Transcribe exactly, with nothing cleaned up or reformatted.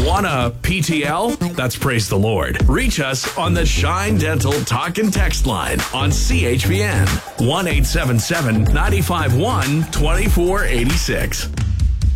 Want a P T L? That's praise the Lord. Reach us on the Shine Dental Talk and Text line on C H B N one eight seven seven, nine five one, two four eight six.